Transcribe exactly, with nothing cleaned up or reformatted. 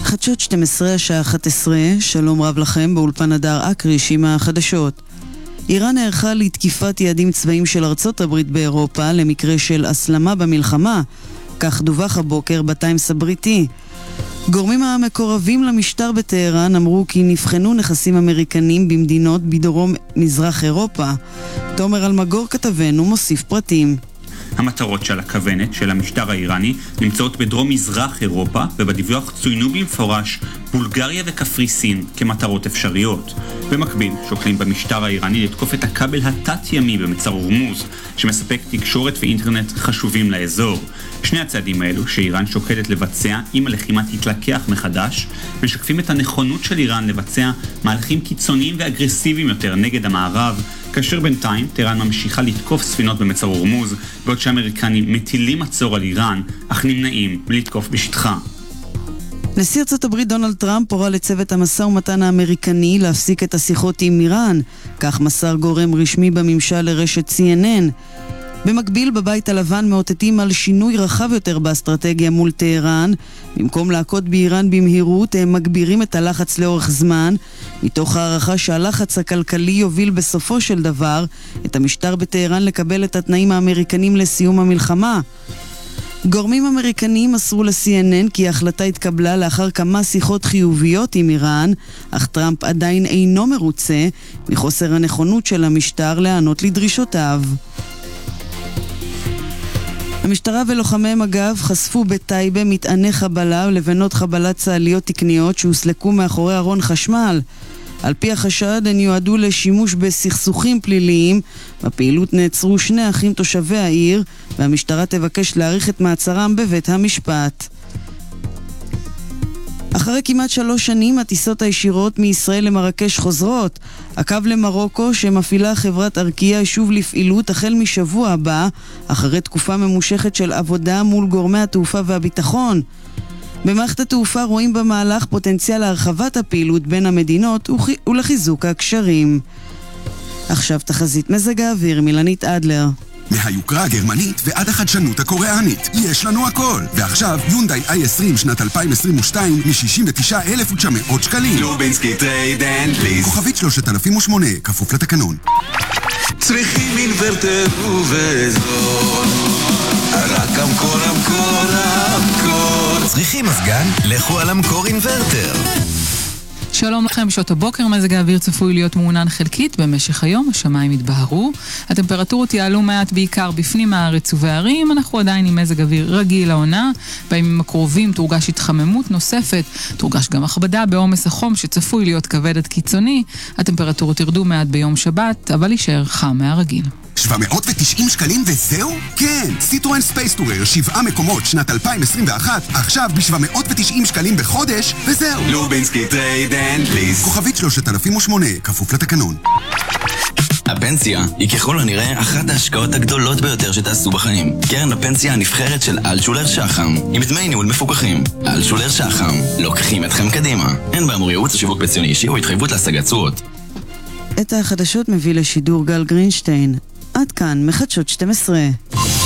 חדשות שתים עשרה, השעה אחת עשרה, שלום רב לכם, באולפן הדר אקריש עם החדשות. איראן נערכה לתקיפת יעדים צבאיים של ארצות הברית באירופה למקרה של הסלמה במלחמה, כך דווח הבוקר בטיימס הבריטי. גורמים המקורבים למשטר בטהרן אמרו כי נבחנו נכסים אמריקנים במדינות בדרום מזרח אירופה. תומר אלמגור כתבנו מוסיף פרטים. המטרות של הכוונת של המשטר האיראני נמצאות בדרום מזרח אירופה, ובדיווח צוינו במפורש בולגריה וקפריסין כמטרות אפשריות. במקביל שוקלים במשטר האיראני לתקוף את הכבל התת-ימי במצר הורמוז, שמספק תקשורת ואינטרנט חשובים לאזור. שני הצעדים האלו שאיראן שוקלת לבצע אם הלחימה תתלקח מחדש, משקפים את הנכונות של איראן לבצע מהלכים קיצוניים ואגרסיביים יותר נגד המערב, כאשר בינתיים טהרן ממשיכה לתקוף ספינות במצר הורמוז, בעוד שהאמריקנים מטילים מצור על איראן, אך נמנעים לתקוף בשטחה. נשיא ארצות הברית דונלד טראמפ הורה לצוות המשא ומתן האמריקני להפסיק את השיחות עם איראן, כך מסר גורם רשמי בממשל לרשת סי אן אן. במקביל בבית הלבן מאותתים על שינוי רחב יותר באסטרטגיה מול טהרן. במקום להכות באיראן במהירות, הם מגבירים את הלחץ לאורך זמן, מתוך הערכה שהלחץ הכלכלי יוביל בסופו של דבר את המשטר בטהרן לקבל את התנאים האמריקנים לסיום המלחמה. גורמים אמריקניים מסרו ל-סי אן אן כי ההחלטה התקבלה לאחר כמה שיחות חיוביות עם איראן, אך טראמפ עדיין אינו מרוצה מחוסר הנכונות של המשטר לענות לדרישותיו. המשטרה ולוחמי מג"ב חשפו בטייבה מטעני חבלה ולבנות חבלה צה"ליות תקניות שהוסלקו מאחורי ארון חשמל. על פי החשד הן יועדו לשימוש בסכסוכים פליליים. בפעילות נעצרו שני אחים תושבי העיר, והמשטרה תבקש להאריך את מעצרם בבית המשפט. אחרי כמעט שלוש שנים הטיסות הישירות מישראל למרקש חוזרות. הקו למרוקו שמפעילה חברת ארקיע ישוב לפעילות החל משבוע הבא, אחרי תקופה ממושכת של עבודה מול גורמי התעופה והביטחון. במערכת התעופה רואים במהלך פוטנציאל להרחבת הפעילות בין המדינות ולחיזוק הקשרים. עכשיו תחזית מזג האוויר מילנית אדלר. מהיוקרה הגרמנית ועד החדשנות הקוריאנית, יש לנו הכל. ועכשיו יונדאי איי עשרים שנת אלפיים עשרים ושתיים מ-שישים ותשעה אלף ותשע מאות שקלים. לובינסקי טרייד אנד ליסט. כוכבית שלושת אלפים ושמונה, כפוף לתקנון. צריכים אינוורטר ובזול, רק המקור המקור המקור. צריכים מזגן? לכו על המקור אינוורטר. שלום לכם, בשעות הבוקר מזג האוויר צפוי להיות מעונן חלקית. במשך היום השמיים יתבהרו, הטמפרטורות יעלו מעט בעיקר בפנים הארץ ובערים. אנחנו עדיין עם מזג אוויר רגיל לעונה. בימים הקרובים תורגש התחממות נוספת, תורגש גם הכבדה בעומס החום שצפוי להיות כבד עד קיצוני. הטמפרטורות ירדו מעט ביום שבת, אבל יישאר חם מהרגיל. שבע מאות ותשעים שקלים וזהו? כן, סיטרואן ספייס טורר, שבעה מקומות שנת אלפיים עשרים ואחת, עכשיו ב-שבע מאות ותשעים שקלים בחודש וזהו. לובינסקי טרייד אנד ליסט. כוכבית שלושת אלפים ושמונה, כפוף לתקנון. הפנסיה היא ככל הנראה אחת ההשקעות הגדולות ביותר שתעשו בחיים. קרן הפנסיה הנבחרת של אלטשולר שחם, עם דמי ניהול מפוקחים. אלטשולר שחם, לוקחים אתכם קדימה. אין באמור ייעוץ לשיווק פנסיוני אישי או התחייבות להשגת תשואות. את החדשות מביא לשידור גל גרינשטיין. עד כאן מחדשות שתים עשרה.